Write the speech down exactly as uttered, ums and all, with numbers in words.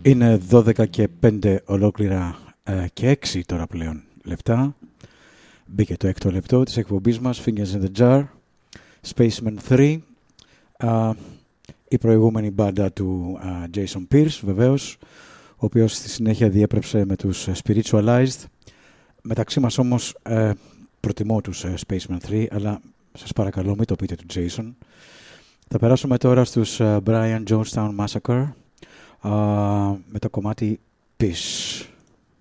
Είναι δώδεκα και πέντε ολόκληρα ε, και έξι τώρα πλέον λεπτά. Μπήκε το έκτο λεπτό της εκπομπής μας, Fingers in the Jar, Spaceman τρία. Uh, η προηγούμενη μπάντα του uh, Jason Pierce, βεβαίως, ο οποίος στη συνέχεια διέπρεψε με τους uh, Spiritualized. Μεταξύ μας όμως uh, προτιμώ τους uh, Spaceman τρία, αλλά σας παρακαλώ μην το πείτε του Jason. Θα περάσουμε τώρα στους uh, Brian Jonestown Massacre uh, με το κομμάτι Peace.